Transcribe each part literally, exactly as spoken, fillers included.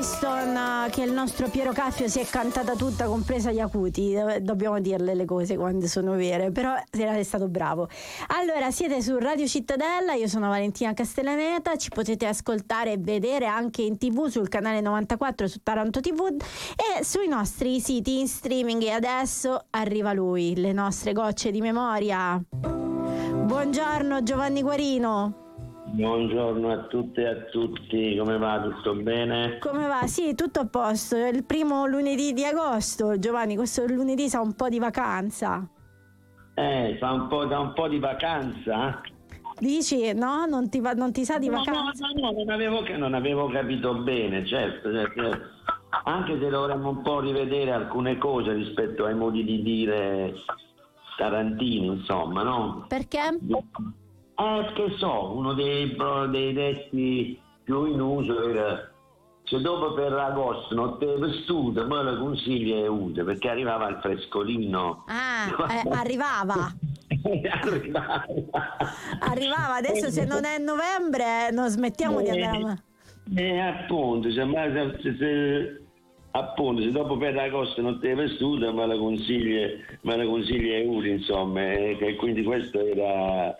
Ariston, che il nostro Piero Caffio si è cantata tutta, compresa gli acuti. Dobbiamo dirle le cose quando sono vere, però è stato bravo. Allora, siete su Radio Cittadella, io sono Valentina Castellaneta, ci potete ascoltare e vedere anche in tv sul canale novantaquattro su Taranto tivù e sui nostri siti in streaming. E adesso arriva lui, le nostre gocce di memoria. Buongiorno Giovanni Guarino. Buongiorno a tutte e a tutti, come va? Tutto bene? Come va? Sì, tutto a posto. È il primo lunedì di agosto, Giovanni, questo lunedì sa un po' di vacanza. Eh, fa un po', da un po' di vacanza? Dici, no? Non ti, va, non ti sa di no, vacanza? No, no, no, non avevo, non avevo capito bene, certo, certo. Anche se dovremmo un po' rivedere alcune cose rispetto ai modi di dire tarantini, insomma, no? Perché? Eh, che so, uno dei, dei detti più in uso era se dopo per agosto non te vestuto, me lo consigli è utile, perché arrivava il frescolino. Ah, eh, arrivava. arrivava. Arrivava, adesso se non è novembre non smettiamo eh, di andare. Eh, appunto, se, se, se, appunto, se dopo per agosto non te vestuto, me lo consigli, me lo consigli è utile, insomma, e eh, quindi questo era...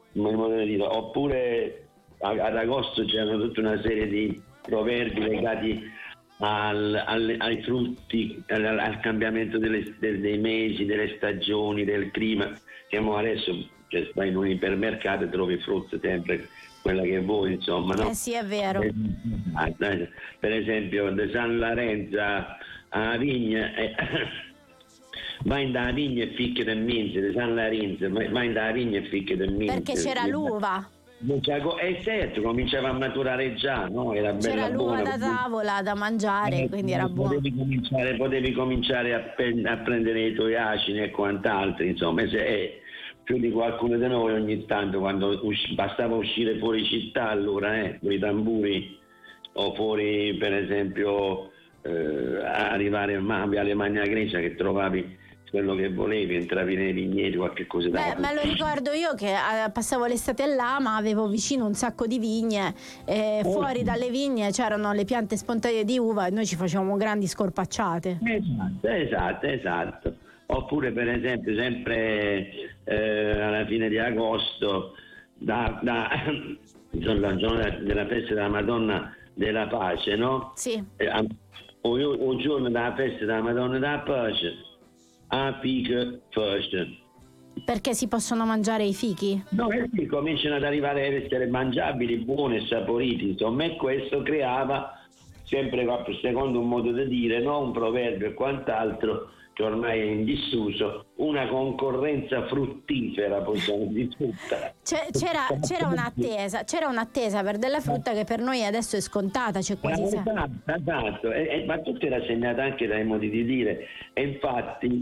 Oppure ad agosto c'erano tutta una serie di proverbi legati al, al, ai frutti, al, al cambiamento delle, del, dei mesi, delle stagioni, del clima. Siamo adesso, cioè, vai in un ipermercato e trovi frutta sempre quella che vuoi, insomma, no? Eh sì, è vero. Per esempio da San Lorenzo a Vigna eh, vai in da vigna e ficchia del minze, di San Lorenzo, vai in da vigna e ficchia del minze. Perché c'era l'uva. Eh certo, cominciava a maturare già, no? Era bella c'era l'uva buona, da tavola da mangiare, eh, quindi era buono. Potevi cominciare, potevi cominciare a, pe- a prendere i tuoi acini e quant'altro, insomma, se, eh, più di qualcuno di noi ogni tanto quando us- bastava uscire fuori città allora, eh, con i tamburi o fuori per esempio eh, arrivare a Viale Magna Grecia che trovavi quello che volevi, entravi nei vigneti, qualche cosa da... Beh, me lo ricordo io che eh, passavo l'estate là, ma avevo vicino un sacco di vigne e oh. fuori dalle vigne c'erano le piante spontanee di uva e noi ci facevamo grandi scorpacciate. Esatto, esatto, esatto. Oppure per esempio sempre eh, alla fine di agosto da, da la giornata della festa della Madonna della Pace, no? Sì. Eh, o, o giorno della festa della Madonna della Pace a fiche first. Perché si possono mangiare i fichi? No, e sì, cominciano ad arrivare ad essere mangiabili, buoni e saporiti, insomma, e questo creava sempre secondo un modo di dire, no? Un proverbio e quant'altro che ormai è in disuso, una concorrenza fruttifera, possiamo dire tutta. C'era, c'era un'attesa, c'era un'attesa per della frutta che per noi adesso è scontata, c'è quasi sempre. Esatto, esatto. E, e, ma tutto era segnato anche dai modi di dire. E infatti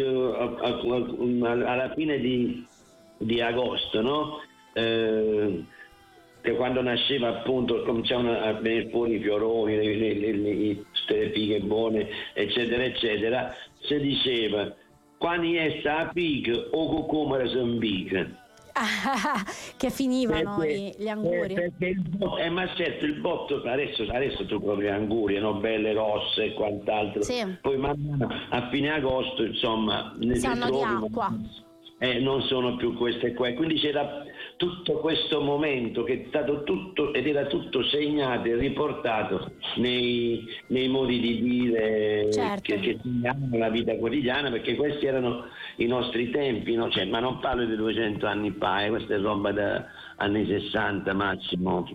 alla fine di, di agosto, no? Eh, che quando nasceva appunto cominciavano a venire fuori i fioroni, le, le, le, le, le fighe buone, eccetera, eccetera, si diceva quando è sta figa o cucumera s'ambica. Ah, che finivano perché, gli anguri. Perché il botto, eh, ma certo il botto adesso, adesso tu proprio anguri, no? Belle rosse e quant'altro. Sì. Poi man mano a fine agosto, insomma, ne si hanno di acqua. Eh, non sono più queste qua. Quindi c'era tutto questo momento che è stato tutto ed era tutto segnato e riportato nei, nei modi di dire, certo, che, che segnavano la vita quotidiana, perché questi erano i nostri tempi, no? Cioè, ma non parlo di duecento anni fa, eh, questa è roba da anni sessanta massimo.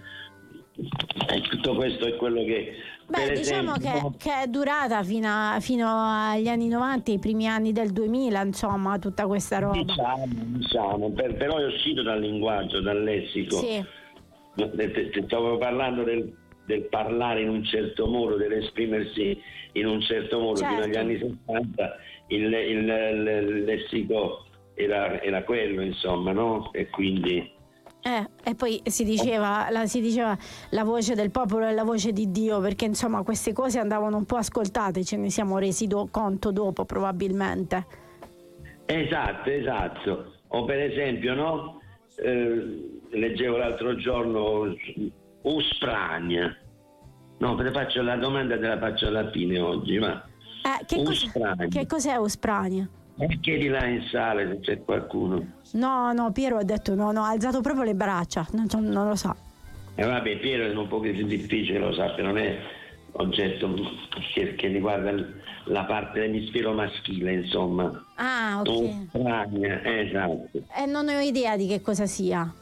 E tutto questo è quello che... Beh, diciamo esempio, che, che è durata fino, a, fino agli anni novanta, i primi anni del duemila, insomma, tutta questa roba. Diciamo, diciamo, per, però è uscito dal linguaggio, dal lessico. Sì. Stavo parlando del, del parlare in un certo modo, dell'esprimersi in un certo modo, certo. Fino agli anni sessanta il, il, il, il lessico era, era quello, insomma, no? E quindi... Eh, e poi si diceva, la, si diceva la voce del popolo è la voce di Dio, perché insomma queste cose andavano un po' ascoltate, ce ne siamo resi do, conto dopo probabilmente. Esatto, esatto. O per esempio, no? Eh, leggevo l'altro giorno Usprania, No, te faccio la domanda, te la faccio alla fine oggi, ma Eh, che, cos- che cos'è Usprania? E chiedila in sala se c'è qualcuno. No, no, Piero ha detto no, no, ha alzato proprio le braccia, non, non lo sa. E eh vabbè, Piero è un po' più difficile, lo sappia, non è oggetto che, che riguarda la parte dell'emisfero maschile, insomma. Ah, ok. Usprania, esatto. E eh, non ho idea di che cosa sia.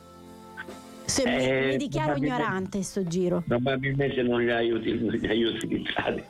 Se eh, mi, mi dichiaro ignorante sto giro. Probabilmente non li hai, util- non li hai utilizzati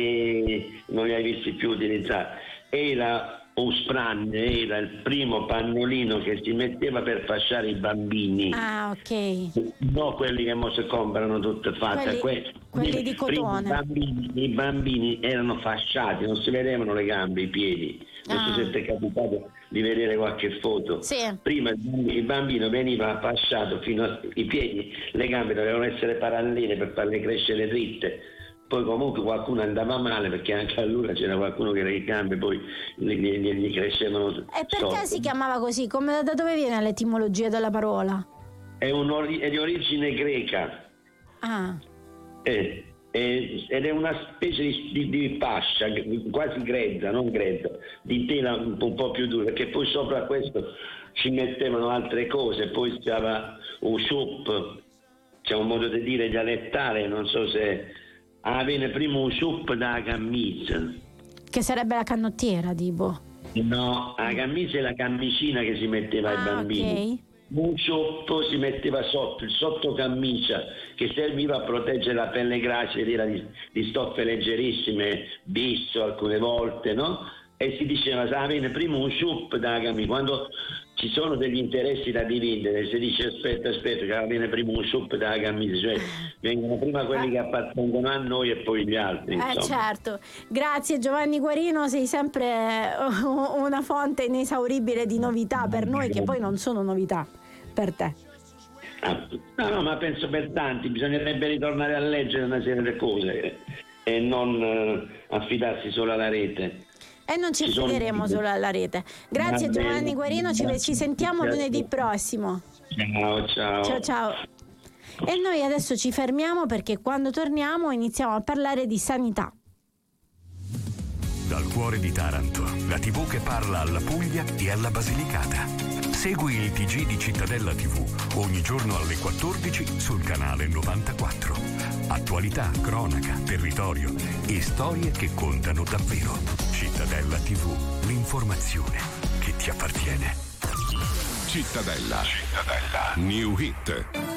e non li hai visti più utilizzati. Era Usprania, era il primo pannolino che si metteva per fasciare i bambini. Ah, ok. No, quelli che mo si comprano tutte fatte. Quelli, que- quelli di cotone. I bambini, I bambini erano fasciati, non si vedevano le gambe, i piedi. Non so ah. se ti è capitato di vedere qualche foto. Sì. Prima il bambino veniva fasciato fino ai piedi, le gambe dovevano essere parallele per farle crescere dritte. Poi comunque qualcuno andava male perché anche allora c'era qualcuno che le gambe poi gli, gli, gli crescevano. E perché storte. Si chiamava così? Come, da dove viene l'etimologia della parola? È, un ori- è di origine greca. Ah. È, è, ed è una specie di, di, di fascia, quasi grezza, non grezza, di tela un po', un po' più dura, perché poi sopra questo ci mettevano altre cose, poi stava un soup, c'è un modo di dire dialettale, non so se... Ah, viene prima un soup da camisa. Che sarebbe la canottiera, tipo? No, la camicia è la camicina che si metteva ah, ai bambini. Okay. Un cioppo si metteva sotto, il sottocamicia, che serviva a proteggere la pelle gracile, era di, di stoffe leggerissime, bisso alcune volte, no? E si diceva, sa, viene prima un ciup da camicia. Quando ci sono degli interessi da dividere, si dice aspetta, aspetta, che viene prima un ciup da camicia, cioè vengono prima quelli che appartengono a noi e poi gli altri. Eh insomma. certo, grazie Giovanni Guarino, sei sempre una fonte inesauribile di novità per noi, che poi non sono novità per te. Ah, no, no, ma penso per tanti, bisognerebbe ritornare a leggere una serie di cose e non eh, affidarsi solo alla rete. E non ci affideremo solo alla rete. Grazie Giovanni Guarino, ci, ci sentiamo lunedì prossimo. Ciao, ciao. Ciao, ciao. E noi adesso ci fermiamo perché quando torniamo iniziamo a parlare di sanità. Dal cuore di Taranto, la tivù che parla alla Puglia e alla Basilicata. Segui il T G di Cittadella tivù ogni giorno alle quattordici sul canale novantaquattro. Attualità, cronaca, territorio e storie che contano davvero. Cittadella tivù, l'informazione che ti appartiene. Cittadella. Cittadella. New Hit.